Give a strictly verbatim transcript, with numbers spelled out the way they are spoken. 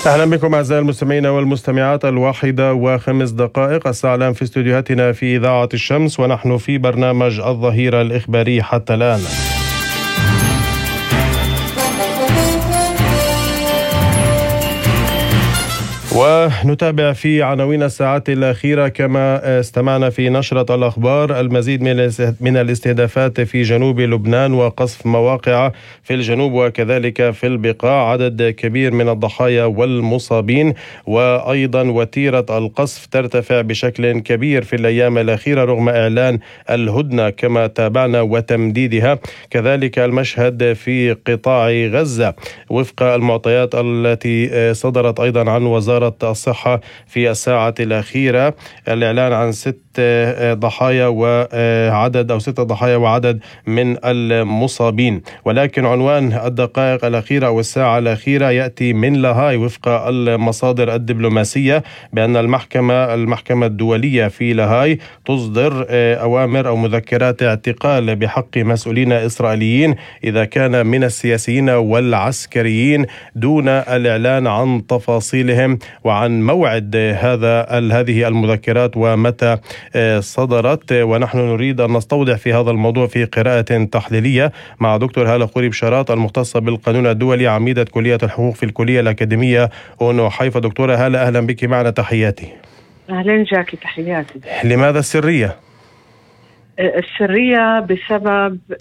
أهلا بكم أعزائي المستمعين والمستمعات. الواحدة وخمس دقائق الساعة الآن في استديوهاتنا في إذاعة الشمس، ونحن في برنامج الظهيرة الإخباري حتى الآن. ونتابع في عناوين الساعات الأخيرة كما استمعنا في نشرة الأخبار المزيد من الاستهدافات في جنوب لبنان وقصف مواقع في الجنوب وكذلك في البقاع، عدد كبير من الضحايا والمصابين، وأيضا وتيرة القصف ترتفع بشكل كبير في الأيام الأخيرة رغم إعلان الهدنة كما تابعنا وتمديدها. كذلك المشهد في قطاع غزة وفق المعطيات التي صدرت أيضا عن وزارة الصحة في الساعة الأخيرة، الإعلان عن ست ضحايا وعدد أو ستة ضحايا وعدد من المصابين. ولكن عنوان الدقائق الأخيرة والساعة الأخيرة يأتي من لاهاي وفق المصادر الدبلوماسية بأن المحكمة المحكمة الدولية في لاهاي تصدر أوامر أو مذكرات اعتقال بحق مسؤولين إسرائيليين إذا كان من السياسيين والعسكريين دون الإعلان عن تفاصيلهم وعن موعد هذا هذه المذكرات ومتى صدرت. ونحن نريد أن نستوضح في هذا الموضوع في قراءة تحليلية مع دكتور هالة خوري بشارات المختصة بالقانون الدولي عميدة كلية الحقوق في الكلية الأكاديمية أونو حيفا. دكتورة هالة أهلا بك معنا، تحياتي. أهلا جاكي، تحياتي. لماذا السرية؟ السرية بسبب